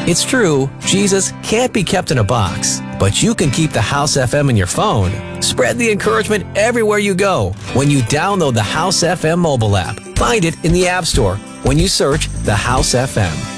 It's true, Jesus can't be kept in a box, but you can keep the House FM in your phone. Spread the encouragement everywhere you go when you download the House FM mobile app. Find it in the App Store when you search the House FM.